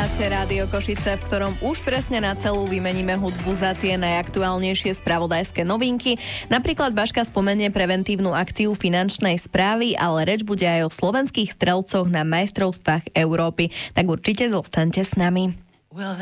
Počúvate Rádio Košice, v ktorom už presne na celú vymeníme hudbu za tie najaktuálnejšie spravodajské novinky. Napríklad Baška spomenie preventívnu akciu finančnej správy, ale reč bude aj o slovenských strelcoch na majstrovstvách Európy. Tak určite zostaňte s nami.